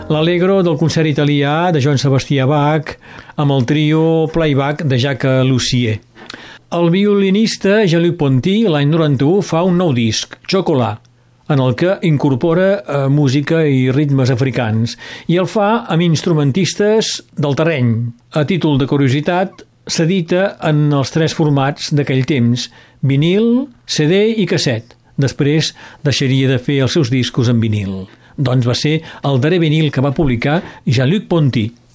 l'Allegro del concert italià de Johann Sebastian Bach amb el trio Playback de Jacques Lussier. El violinista Jean-Luc Ponty l'any 91 fa un nou disc, Chocolat, en el que incorpora música i ritmes africans, i el fa amb instrumentistes del terreny. A títol de curiositat, s'edita en els 3 formats d'aquell temps, vinil, CD i casset. Després deixaria de fer els seus discos en vinil. Doncs va ser el darrer vinil que va publicar Jean-Luc Ponty.